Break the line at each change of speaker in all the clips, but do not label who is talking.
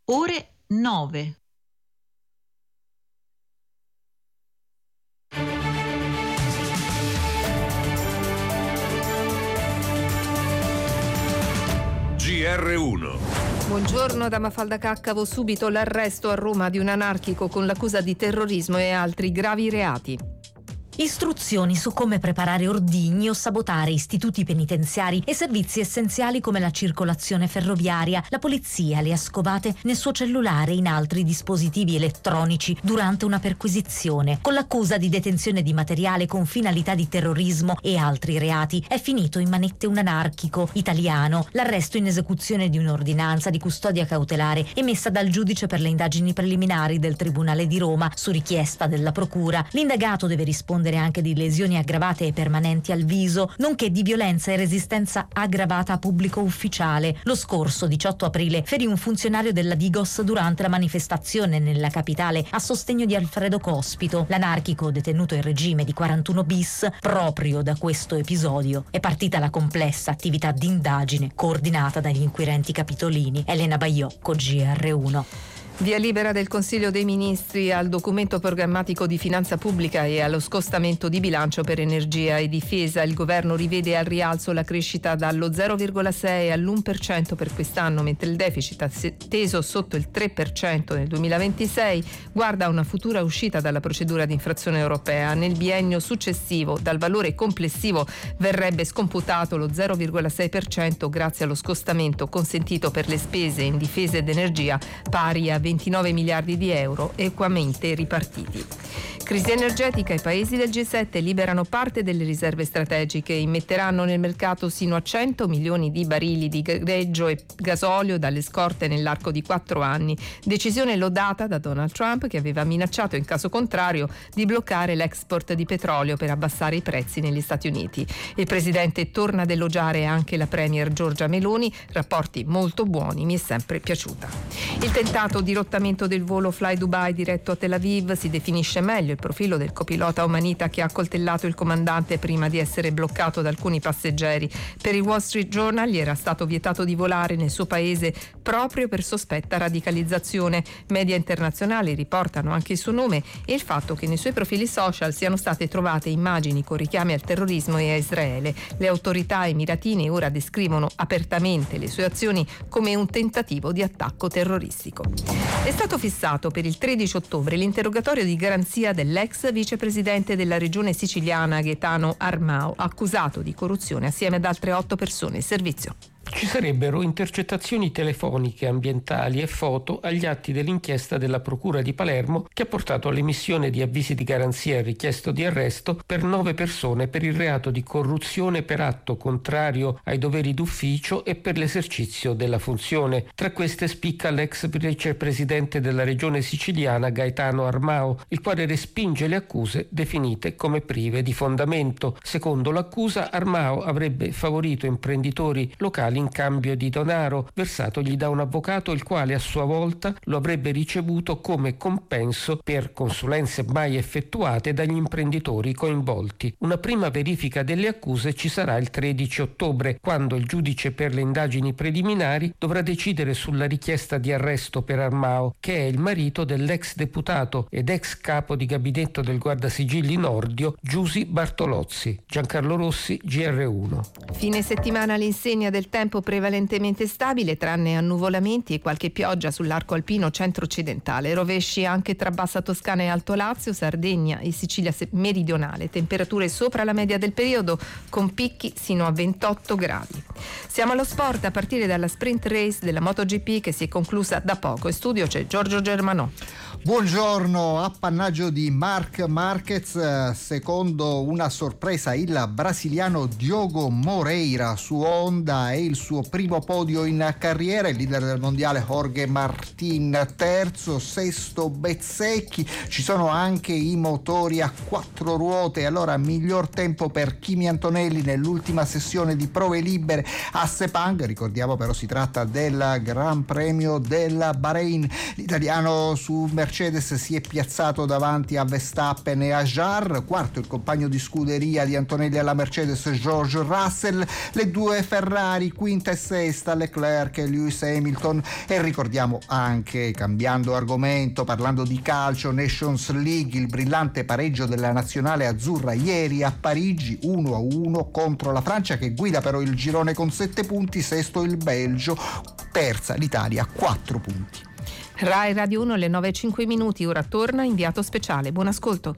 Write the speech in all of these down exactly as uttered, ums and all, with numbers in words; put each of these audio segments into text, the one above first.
ore nove.
G R uno.
Buongiorno da Mafalda Caccavo. Subito l'arresto a Roma di un anarchico con l'accusa di terrorismo e altri gravi reati.
Istruzioni su come preparare ordigni o sabotare istituti penitenziari e servizi essenziali come la circolazione ferroviaria. La polizia le ha scovate nel suo cellulare e in altri dispositivi elettronici durante una perquisizione. Con l'accusa di detenzione di materiale con finalità di terrorismo e altri reati è finito in manette un anarchico italiano. L'arresto in esecuzione di un'ordinanza di custodia cautelare emessa dal giudice per le indagini preliminari del Tribunale di Roma su richiesta della procura. L'indagato deve rispondere anche di lesioni aggravate e permanenti al viso, nonché di violenza e resistenza aggravata a pubblico ufficiale. Lo scorso diciotto aprile ferì un funzionario della Digos durante la manifestazione nella capitale a sostegno di Alfredo Cospito. L'anarchico detenuto in regime di quarantuno bis, proprio da questo episodio è partita la complessa attività di indagine coordinata dagli inquirenti capitolini. Elena Baiocco, G R uno.
Via libera del Consiglio dei Ministri al documento programmatico di finanza pubblica e allo scostamento di bilancio per energia e difesa. Il governo rivede al rialzo la crescita dallo zero virgola sei all'uno per cento per quest'anno, mentre il deficit, teso sotto il tre per cento nel duemilaventisei, guarda a una futura uscita dalla procedura di infrazione europea. Nel biennio successivo, dal valore complessivo verrebbe scomputato lo zero virgola sei per cento grazie allo scostamento consentito per le spese in difesa ed energia pari a ventinove miliardi di euro equamente ripartiti. Crisi energetica. I paesi del G sette liberano parte delle riserve strategiche, immetteranno nel mercato sino a cento milioni di barili di greggio e gasolio dalle scorte nell'arco di quattro anni. Decisione lodata da Donald Trump, che aveva minacciato in caso contrario di bloccare l'export di petrolio per abbassare i prezzi negli Stati Uniti. Il presidente torna ad elogiare anche la premier Giorgia Meloni, rapporti molto buoni, mi è sempre piaciuta. Il tentato dirottamento del volo Fly Dubai diretto a Tel Aviv si definisce meglio il profilo del copilota omanita che ha accoltellato il comandante prima di essere bloccato da alcuni passeggeri. Per il Wall Street Journal gli era stato vietato di volare nel suo paese proprio per sospetta radicalizzazione. Media internazionali riportano anche il suo nome e il fatto che nei suoi profili social siano state trovate immagini con richiami al terrorismo e a Israele. Le autorità emiratine ora descrivono apertamente le sue azioni come un tentativo di attacco terroristico. È stato fissato per il tredici ottobre l'interrogatorio di garanzia dell'ex vicepresidente della regione siciliana Gaetano Armao, accusato di corruzione assieme ad altre otto persone. Servizio.
Ci sarebbero intercettazioni telefoniche, ambientali e foto agli atti dell'inchiesta della Procura di Palermo che ha portato all'emissione di avvisi di garanzia e richiesto di arresto per nove persone per il reato di corruzione per atto contrario ai doveri d'ufficio e per l'esercizio della funzione. Tra queste spicca l'ex vicepresidente della regione siciliana Gaetano Armao, il quale respinge le accuse definite come prive di fondamento. Secondo l'accusa, Armao avrebbe favorito imprenditori locali in cambio di denaro versatogli da un avvocato, il quale a sua volta lo avrebbe ricevuto come compenso per consulenze mai effettuate dagli imprenditori coinvolti. Una prima verifica delle accuse ci sarà il tredici ottobre, quando il giudice per le indagini preliminari dovrà decidere sulla richiesta di arresto per Armao, che è il marito dell'ex deputato ed ex capo di gabinetto del Guardasigilli Nordio Giusi Bartolozzi. Giancarlo Rossi, G R uno.
Fine settimana all'insegna del tempo prevalentemente stabile, tranne annuvolamenti e qualche pioggia sull'arco alpino centro-occidentale. Rovesci anche tra Bassa Toscana e Alto Lazio, Sardegna e Sicilia meridionale. Temperature sopra la media del periodo con picchi sino a ventotto gradi. Siamo allo sport a partire dalla sprint race della MotoGP che si è conclusa da poco. In studio c'è Giorgio Germanò.
Buongiorno. Appannaggio di Marc Marquez, secondo una sorpresa il brasiliano Diogo Moreira su Honda, è il suo primo podio in carriera. Il leader del mondiale Jorge Martin terzo, sesto Bezzecchi. Ci sono anche i motori a quattro ruote, allora miglior tempo per Kimi Antonelli nell'ultima sessione di prove libere a Sepang. Ricordiamo però si tratta del Gran Premio del Bahrain. L'italiano su Mercedes si è piazzato davanti a Verstappen e a Jarre. Quarto il compagno di scuderia di Antonelli alla Mercedes George Russell. Le due Ferrari quinta e sesta Leclerc e Lewis Hamilton. E ricordiamo anche, cambiando argomento, parlando di calcio, Nations League, il brillante pareggio della nazionale azzurra ieri a Parigi uno a uno contro la Francia, che guida però il girone con sette punti, sesto il Belgio, terza l'Italia quattro punti.
Rai Radio uno, le nove e cinque minuti, ora torna inviato speciale. Buon ascolto.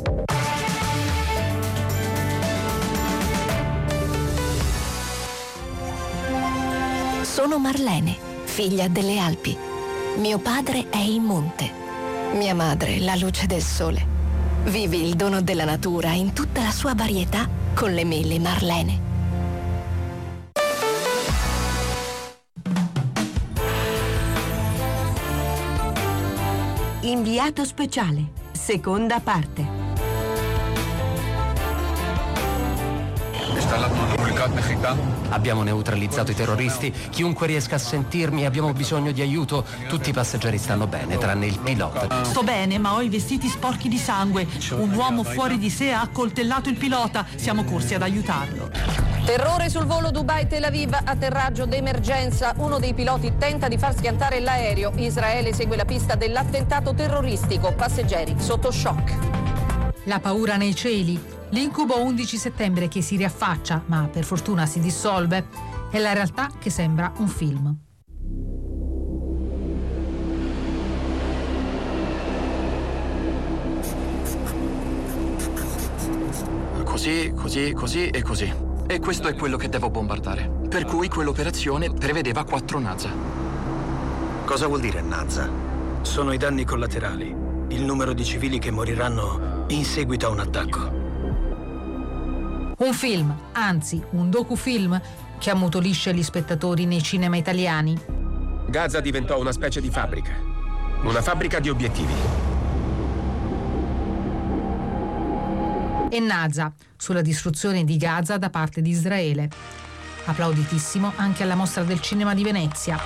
Sono Marlene, figlia delle Alpi. Mio padre è il monte. Mia madre la luce del sole. Vivi il dono della natura in tutta la sua varietà con le mele Marlene.
Inviato speciale, seconda parte.
Abbiamo neutralizzato i terroristi. Chiunque riesca a sentirmi, abbiamo bisogno di aiuto. Tutti i passeggeri stanno bene, tranne il pilota.
Sto bene, ma ho i vestiti sporchi di sangue. Un uomo fuori di sé ha accoltellato il pilota. Siamo corsi ad aiutarlo.
Terrore sul volo Dubai-Tel Aviv, atterraggio d'emergenza. Uno dei piloti tenta di far schiantare l'aereo. Israele segue la pista dell'attentato terroristico. Passeggeri sotto shock.
La paura nei cieli. L'incubo undici settembre che si riaffaccia, ma per fortuna si dissolve, è la realtà che sembra un film.
Così, così, così e così. E questo è quello che devo bombardare. Per cui quell'operazione prevedeva quattro Naza.
Cosa vuol dire Naza? Sono i danni collaterali, il numero di civili che moriranno in seguito a un attacco.
Un film, anzi un docufilm, che ammutolisce gli spettatori nei cinema italiani.
Gaza diventò una specie di fabbrica. Una fabbrica di obiettivi.
E Naza, sulla distruzione di Gaza da parte di Israele. Applauditissimo anche alla Mostra del Cinema di Venezia.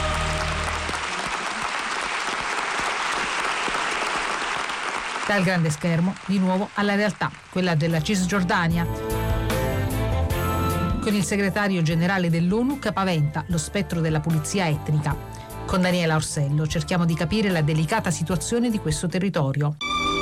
Dal grande schermo, di nuovo alla realtà, quella della Cisgiordania. Con il segretario generale dell'ONU che paventa lo spettro della pulizia etnica. Con Daniela Orsello cerchiamo di capire la delicata situazione di questo territorio.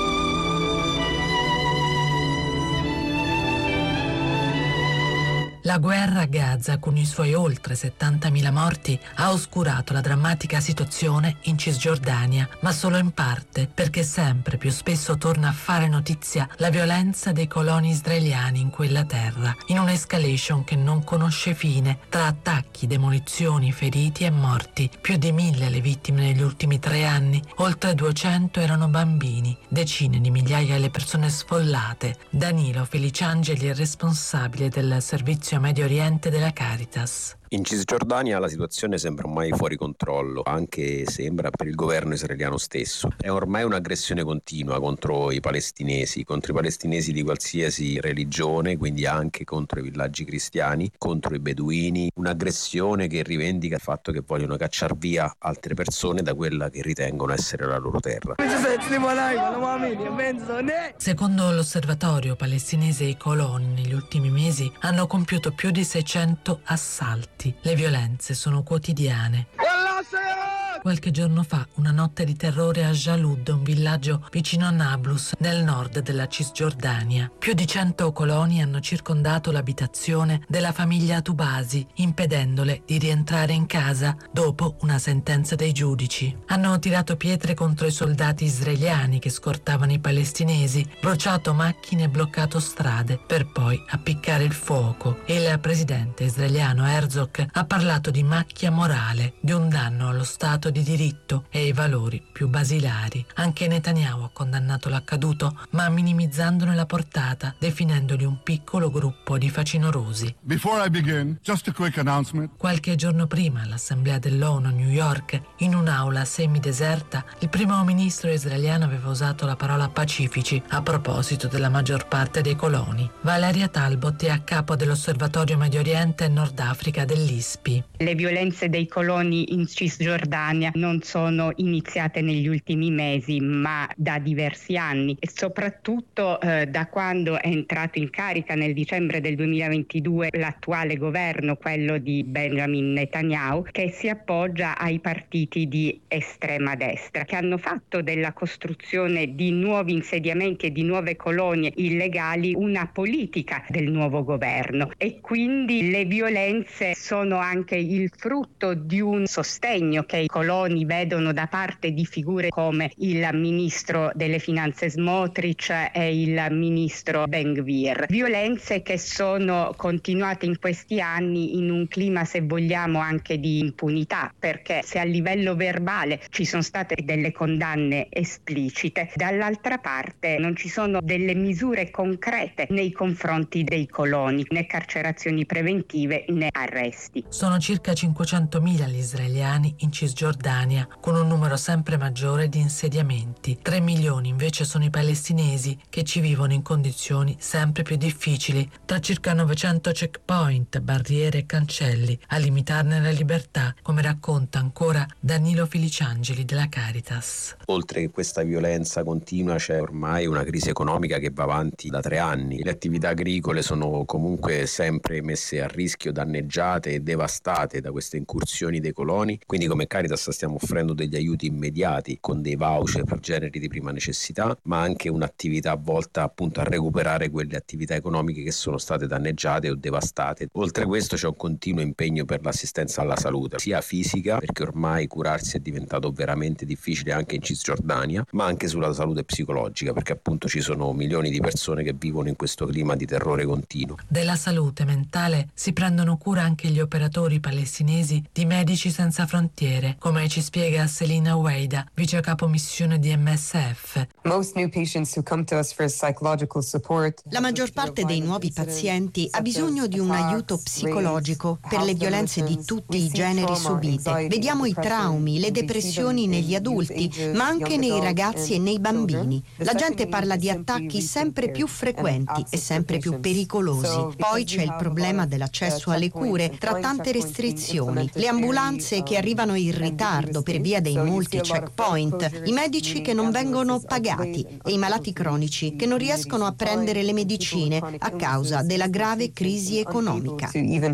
La guerra a Gaza, con i suoi oltre settantamila morti, ha oscurato la drammatica situazione in Cisgiordania, ma solo in parte, perché sempre più spesso torna a fare notizia la violenza dei coloni israeliani in quella terra, in un'escalation che non conosce fine, tra attacchi, demolizioni, feriti e morti. Più di mille le vittime negli ultimi tre anni, oltre duecento erano bambini, decine di migliaia le persone sfollate. Danilo Feliciangeli è responsabile del servizio Medio Oriente della Caritas.
In Cisgiordania la situazione sembra ormai fuori controllo, anche sembra per il governo israeliano stesso. È ormai un'aggressione continua contro i palestinesi, contro i palestinesi di qualsiasi religione, quindi anche contro i villaggi cristiani, contro i beduini, un'aggressione che rivendica il fatto che vogliono cacciar via altre persone da quella che ritengono essere la loro terra.
Secondo l'osservatorio palestinese, i coloni negli ultimi mesi hanno compiuto più di seicento assalti. Le violenze sono quotidiane. Qualche giorno fa, una notte di terrore a Jalud, un villaggio vicino a Nablus, nel nord della Cisgiordania. Più di cento coloni hanno circondato l'abitazione della famiglia Tubasi, impedendole di rientrare in casa dopo una sentenza dei giudici. Hanno tirato pietre contro i soldati israeliani che scortavano i palestinesi, bruciato macchine e bloccato strade, per poi appiccare il fuoco. Il presidente israeliano Herzog ha parlato di macchia morale, di un danno allo Stato di diritto e ai valori più basilari. Anche Netanyahu ha condannato l'accaduto, ma minimizzandone la portata, definendoli un piccolo gruppo di facinorosi.
Before I begin, just a quick announcement.
Qualche giorno prima, all'Assemblea dell'ONU a New York, in un'aula semideserta, il primo ministro israeliano aveva usato la parola pacifici a proposito della maggior parte dei coloni. Valeria Talbot è a capo dell'Osservatorio Medio Oriente e Nord Africa dell'I S P I.
Le violenze dei coloni in Cisgiordania non sono iniziate negli ultimi mesi, ma da diversi anni, e soprattutto eh, da quando è entrato in carica nel dicembre del duemilaventidue l'attuale governo, quello di Benjamin Netanyahu, che si appoggia ai partiti di estrema destra, che hanno fatto della costruzione di nuovi insediamenti e di nuove colonie illegali una politica del nuovo governo, e quindi le violenze sono anche il frutto di un sostegno che i coloni vedono da parte di figure come il ministro delle finanze Smotrich e il ministro Ben-Gvir. Violenze che sono continuate in questi anni in un clima, se vogliamo, anche di impunità, perché se a livello verbale ci sono state delle condanne esplicite, dall'altra parte non ci sono delle misure concrete nei confronti dei coloni, né carcerazioni preventive né arresti.
Sono circa cinquecentomila gli israeliani in Cisgiordania, con un numero sempre maggiore di insediamenti. tre milioni invece sono i palestinesi, che ci vivono in condizioni sempre più difficili, tra circa novecento checkpoint, barriere e cancelli, a limitarne la libertà, come racconta ancora Danilo Feliciangeli della Caritas.
Oltre che questa violenza continua, c'è ormai una crisi economica che va avanti da tre anni. Le attività agricole sono comunque sempre messe a rischio, danneggiate e devastate da queste incursioni dei coloni. Quindi come Caritas stiamo offrendo degli aiuti immediati con dei voucher per generi di prima necessità, ma anche un'attività volta appunto a recuperare quelle attività economiche che sono state danneggiate o devastate. Oltre a questo c'è un continuo impegno per l'assistenza alla salute, sia fisica, perché ormai curarsi è diventato veramente difficile anche in Cisgiordania, ma anche sulla salute psicologica, perché appunto ci sono milioni di persone che vivono in questo clima di terrore continuo.
Della salute mentale si prendono cura anche gli operatori palestinesi di Medici Senza Frontiere, come ci spiega Selina Weida, vice capo missione di M S F.
La maggior parte dei nuovi pazienti ha bisogno di un aiuto psicologico per le violenze di tutti i generi subite. Vediamo i traumi, le depressioni negli adulti, ma anche nei ragazzi e nei bambini. La gente parla di attacchi sempre più frequenti e sempre più pericolosi. Poi c'è il problema dell'accesso alle cure, tra tante restrizioni, le ambulanze che arrivano in ritardo per via dei molti checkpoint, i medici che non vengono pagati e i malati cronici che non riescono a prendere le medicine a causa della grave crisi economica.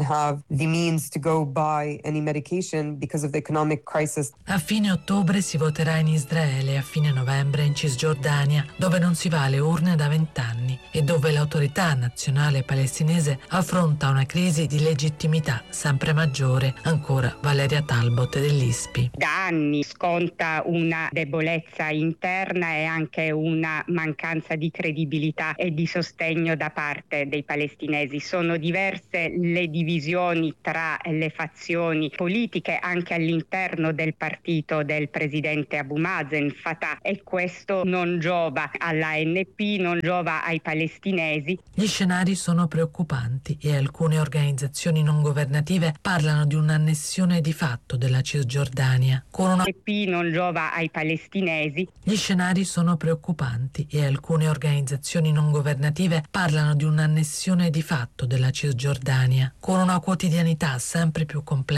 A fine ottobre si voterà in Israele e a fine novembre in Cisgiordania, dove non si va alle urne da vent'anni e dove l'autorità nazionale palestinese affronta una crisi di legittimità sempre maggiore. Ancora Valeria Talbot dell'I S P I.
Da anni sconta una debolezza interna e anche una mancanza di credibilità e di sostegno da parte dei palestinesi. Sono diverse le divisioni tra le fazioni politiche anche all'interno del partito del presidente Abu Mazen, Fatah, e questo non giova alla A N P, non giova ai palestinesi.
Gli scenari sono preoccupanti e alcune organizzazioni non governative parlano di un'annessione di fatto della Cisgiordania. Con una...
A N P non giova ai palestinesi.
Gli scenari sono preoccupanti e alcune organizzazioni non governative parlano di un'annessione di fatto della Cisgiordania, con una quotidianità sempre più complessa